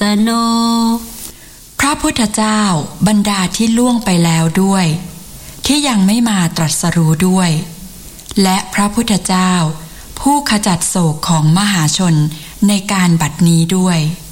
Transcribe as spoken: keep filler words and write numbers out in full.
โนพระพุทธเจ้าบรรดาที่ล่วงไปแล้วด้วยที่ยังไม่มาตรัสรู้ด้วยและพระพุทธเจ้าผู้ขจัดโศกของมหาชนในการบัดนี้ด้วย